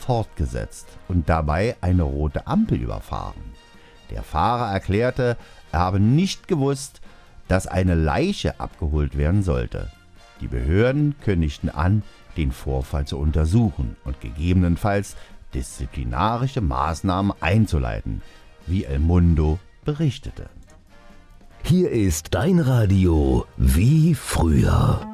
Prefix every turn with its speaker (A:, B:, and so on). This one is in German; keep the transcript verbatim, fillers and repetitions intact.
A: fortgesetzt und dabei eine rote Ampel überfahren. Der Fahrer erklärte, er habe nicht gewusst, dass eine Leiche abgeholt werden sollte. Die Behörden kündigten an, den Vorfall zu untersuchen und gegebenenfalls disziplinarische Maßnahmen einzuleiten, wie El Mundo berichtete.
B: Hier ist dein Radio wie früher.